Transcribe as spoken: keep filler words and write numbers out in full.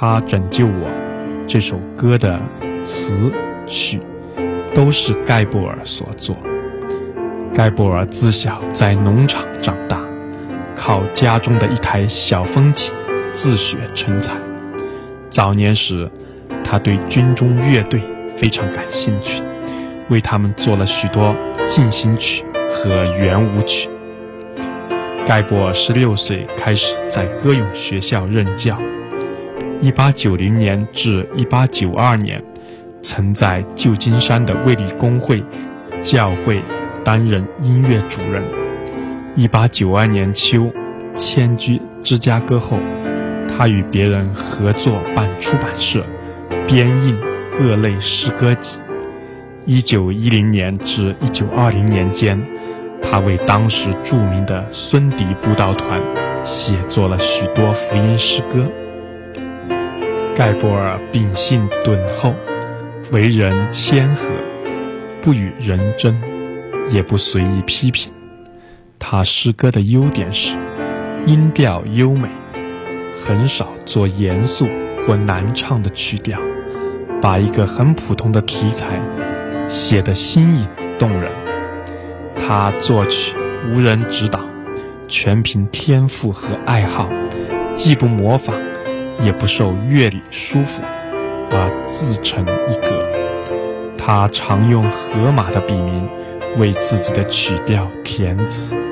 他拯救我这首歌的词曲都是盖布尔所作。盖布尔自小在农场长大，靠家中的一台小风琴自学成才。早年时，他对军中乐队非常感兴趣，为他们做了许多进行曲和圆舞曲。盖布尔十六岁开始在歌咏学校任教，一八九零年至一八九二年，曾在旧金山的卫理公会教会担任音乐主任。一八九二年秋迁居芝加哥后，他与别人合作办出版社，编印各类诗歌集。一九一零年至一九二零年间，他为当时著名的孙迪布道团写作了许多福音诗歌。盖布尔秉性敦厚，为人谦和，不与人争，也不随意批评。他诗歌的优点是音调优美，很少做严肃或难唱的曲调，把一个很普通的题材写得新颖动人。他作曲无人指导，全凭天赋和爱好，既不模仿，也不受乐理束缚，而自成一格。他常用荷马的笔名为自己的曲调填词。